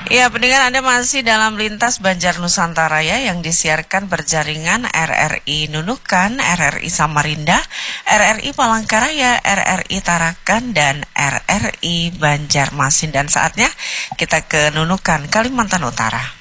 Ya, pendengar Anda masih dalam Lintas Banjar Nusantara ya, yang disiarkan berjaringan RRI Nunukan, RRI Samarinda, RRI Palangkaraya, RRI Tarakan, dan RRI Banjarmasin. Dan saatnya kita ke Nunukan, Kalimantan Utara.